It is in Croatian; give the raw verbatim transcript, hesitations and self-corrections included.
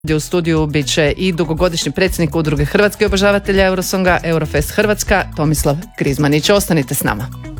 U studiju bit će i dugogodišnji predsjednik Udruge Hrvatskih obožavatelja Eurosonga Eurofest Hrvatska Tomislav Krizmanić. Ostanite s nama.